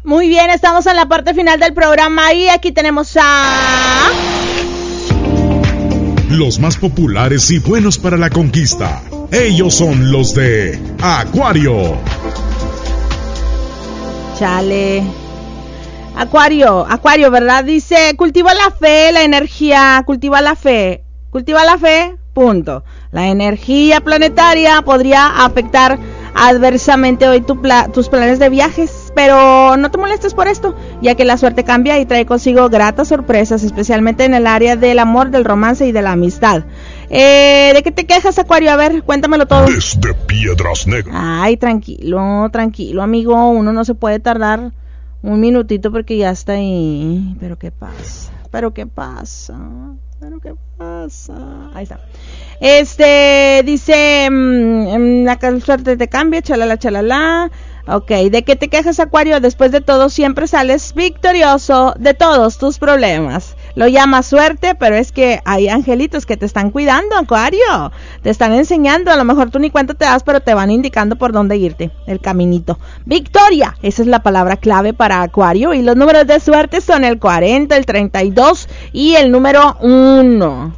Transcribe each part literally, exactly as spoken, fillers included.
Muy bien, estamos en la parte final del programa y aquí tenemos a... los más populares y buenos para la conquista. Ellos son los de Acuario. Chale. Acuario, Acuario, ¿verdad? Dice, cultiva la fe, la energía, cultiva la fe, cultiva la fe, punto. La energía planetaria podría afectar adversamente hoy tu pla- tus planes de viajes, pero no te molestes por esto, ya que la suerte cambia y trae consigo gratas sorpresas, especialmente en el área del amor, del romance y de la amistad. Eh, ¿de qué te quejas, Acuario? A ver, cuéntamelo todo. Desde Piedras Negras. Ay, tranquilo, tranquilo, amigo, uno no se puede tardar un minutito porque ya está ahí. Pero qué pasa, pero qué pasa, pero qué pasa. Ahí está. Este, dice, mmm, la suerte te cambia, chalala, chalala. Ok, ¿de qué te quejas, Acuario? Después de todo siempre sales victorioso de todos tus problemas. Lo llamas suerte, pero es que hay angelitos que te están cuidando, Acuario. Te están enseñando, a lo mejor tú ni cuenta te das, pero te van indicando por dónde irte, el caminito. Victoria, esa es la palabra clave para Acuario. Y los números de suerte son el cuarenta, el treinta y dos y el número uno.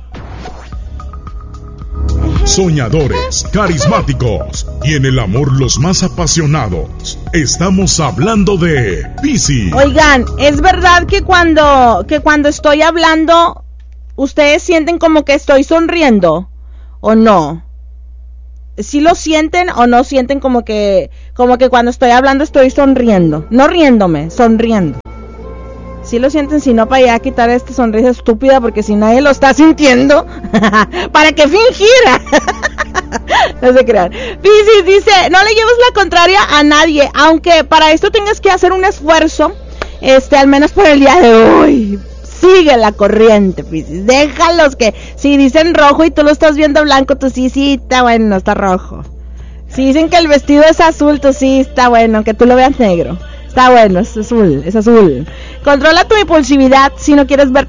Soñadores, carismáticos y en el amor los más apasionados. Estamos hablando de Piscis. Oigan, ¿es verdad que cuando, que cuando estoy hablando, ustedes sienten como que estoy sonriendo? ¿O no? ¿Sí lo sienten o no sienten como que, como que cuando estoy hablando estoy sonriendo? No riéndome, sonriendo. Si lo sienten, si no, para ya quitar esta sonrisa estúpida, porque si nadie lo está sintiendo, ¿para qué fingir? No se crean. Piscis dice, no le lleves la contraria a nadie, aunque para esto tengas que hacer un esfuerzo, este, al menos por el día de hoy. Sigue la corriente, Piscis. Déjalos que, si dicen rojo y tú lo estás viendo blanco, tú sí, sí, está bueno, está rojo. Si dicen que el vestido es azul, tú sí, está bueno, aunque tú lo veas negro. Está bueno, es azul, es azul. Controla tu impulsividad si no quieres ver